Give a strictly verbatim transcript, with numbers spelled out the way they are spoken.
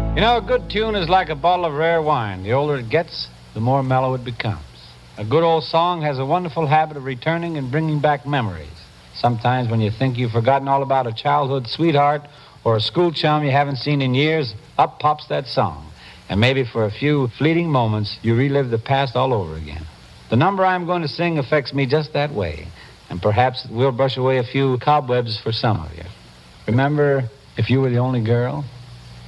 You know, a good tune is like a bottle of rare wine. The older it gets, the more mellow it becomes. A good old song has a wonderful habit of returning and bringing back memories. Sometimes when you think you've forgotten all about a childhood sweetheart or a school chum you haven't seen in years, up pops that song. And maybe for a few fleeting moments, you relive the past all over again. The number I'm going to sing affects me just that way. And perhaps we'll brush away a few cobwebs for some of you. Remember, if you were the only girl?